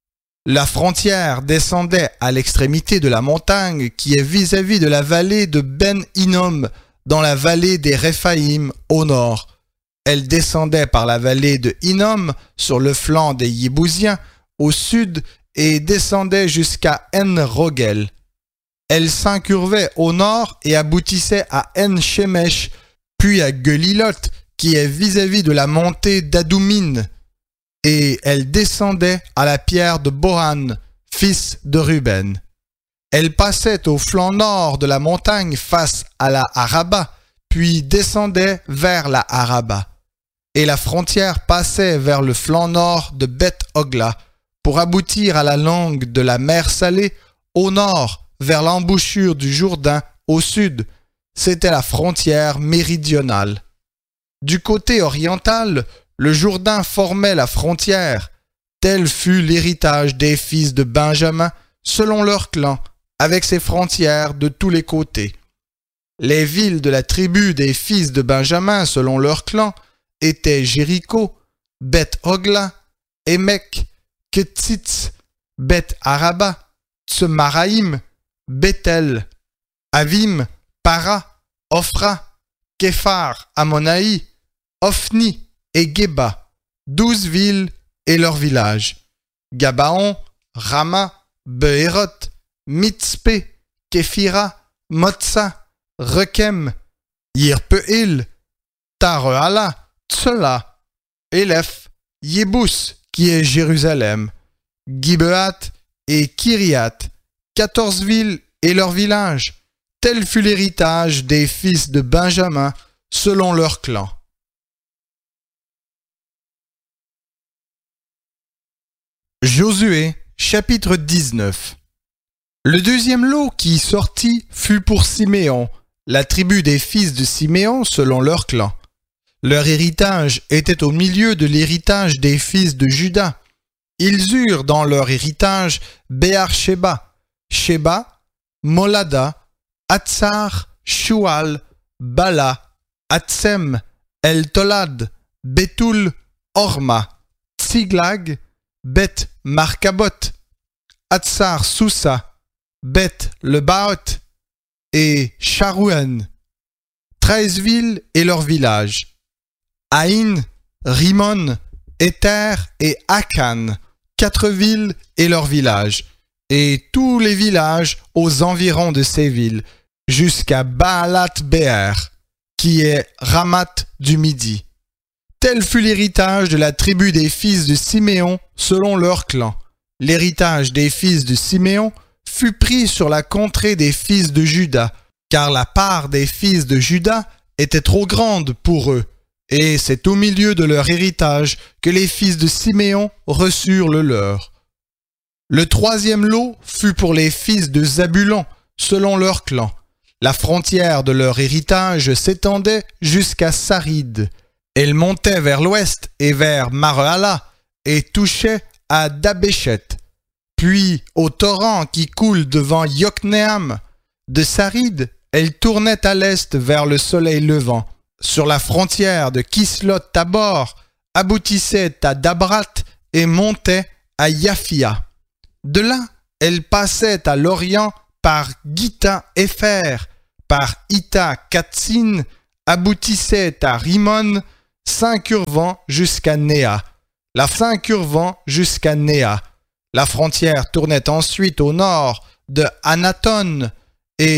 La frontière descendait à l'extrémité de la montagne qui est vis-à-vis de la vallée de Ben-Hinnom, dans la vallée des Réphaïm au nord. Elle descendait par la vallée de Hinnom sur le flanc des Yébousiens au sud et descendait jusqu'à En-Rogel. Elle s'incurvait au nord et aboutissait à En-Shemesh, puis à Gelilot, qui est vis-à-vis de la montée d'Adoumine, et elle descendait à la pierre de Bohan, fils de Ruben. Elle passait au flanc nord de la montagne face à la Araba, puis descendait vers la Araba. Et la frontière passait vers le flanc nord de Beth-Ogla, pour aboutir à la langue de la mer Salée, au nord, vers l'embouchure du Jourdain, au sud. C'était la frontière méridionale. Du côté oriental, le Jourdain formait la frontière. Tel fut l'héritage des fils de Benjamin, selon leur clan, avec ses frontières de tous les côtés. Les villes de la tribu des fils de Benjamin, selon leur clan, étaient Jéricho, Beth-Ogla, Émec, Ketzitz, Beth-Araba, Tsemaraïm, Bethel, Avim, Para, Ophra, Képhar, Amonaï, Ophni et Geba, douze villes et leurs villages. Gabaon, Rama, Behéroth, Mitzpé, Képhira, Motsa, Rekem, Yirpeil, Tarehala, Tsola, Élef, Yébous, qui est Jérusalem, Gibeat et Kiriath, quatorze villes et leurs villages. Tel fut l'héritage des fils de Benjamin selon leur clan. Josué, chapitre dix-neuf. Le deuxième lot qui sortit fut pour Siméon, la tribu des fils de Siméon selon leur clan. Leur héritage était au milieu de l'héritage des fils de Juda. Ils eurent dans leur héritage Béar-Sheba, Sheba, Molada, Hatsar, Shual, Bala, Hatsem, El-Tolad, Bétoul, Orma, Tsiglag, Beth-Markabot, Hatsar-Sousa, Beth-Lebaoth et Sharouan, treize villes et leurs villages. Aïn, Rimon, Éther et Akan, quatre villes et leurs villages, et tous les villages aux environs de ces villes, jusqu'à Baalat-Béer, qui est Ramat du Midi. Tel fut l'héritage de la tribu des fils de Siméon selon leur clan. L'héritage des fils de Siméon fut pris sur la contrée des fils de Juda, car la part des fils de Juda était trop grande pour eux, et c'est au milieu de leur héritage que les fils de Siméon reçurent le leur. Le troisième lot fut pour les fils de Zabulon, selon leur clan. La frontière de leur héritage s'étendait jusqu'à Sarid. Elle montait vers l'ouest et vers Marehala, et touchait à Dabéchet, puis au torrent qui coule devant Yokneam. De Sarid, elle tournait à l'est vers le soleil levant. Sur la frontière de Kislot-Tabor, aboutissait à Dabrat et montait à Yaphia. De là, elle passait à l'orient par Githa-Épher, par Ita-Katsin, aboutissait à Rimon, s'incurvant jusqu'à Néa. La s'incurvant jusqu'à Néa. La frontière tournait ensuite au nord de Anaton